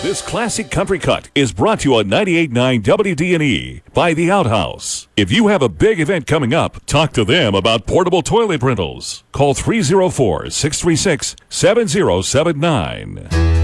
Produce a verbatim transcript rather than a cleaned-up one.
This classic country cut is brought to you on ninety-eight point nine W D N E by The Outhouse. If you have a big event coming up, talk to them about portable toilet rentals. Call three oh four, six three six, seven oh seven nine.